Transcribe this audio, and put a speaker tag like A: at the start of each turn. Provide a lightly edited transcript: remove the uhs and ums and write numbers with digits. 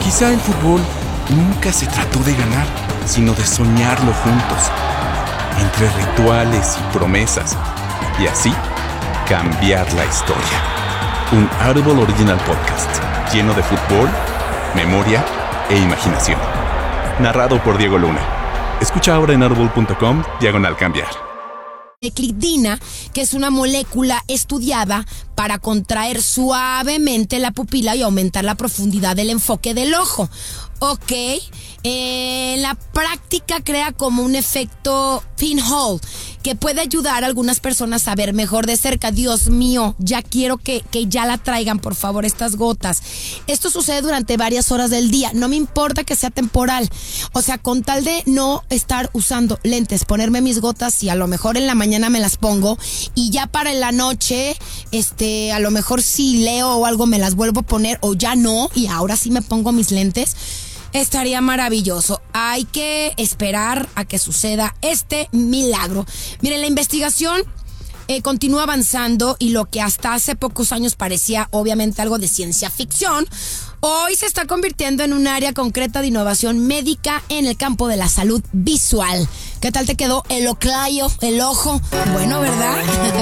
A: Quizá el fútbol nunca se trató de ganar, sino de soñarlo juntos, entre rituales y promesas, y así cambiar la historia. Un Audible Original Podcast, lleno de fútbol, memoria e imaginación. Narrado por Diego Luna. Escucha ahora en audible.com/cambiar.
B: Clidina, que es una molécula estudiada para contraer suavemente la pupila y aumentar la profundidad del enfoque del ojo. Ok, en la práctica crea como un efecto pinhole que puede ayudar a algunas personas a ver mejor de cerca. Dios mío, ya quiero que ya la traigan, por favor, estas gotas. Esto sucede durante varias horas del día, no me importa que sea temporal. O sea, con tal de no estar usando lentes, ponerme mis gotas y a lo mejor en la mañana me las pongo y ya para la noche, a lo mejor si leo o algo me las vuelvo a poner o ya no y ahora sí me pongo mis lentes. Estaría maravilloso. Hay que esperar a que suceda este milagro. Miren, la investigación continúa avanzando y lo que hasta hace pocos años parecía obviamente algo de ciencia ficción, hoy se está convirtiendo en un área concreta de innovación médica en el campo de la salud visual. ¿Qué tal te quedó el oclayo, el ojo? Bueno, ¿verdad?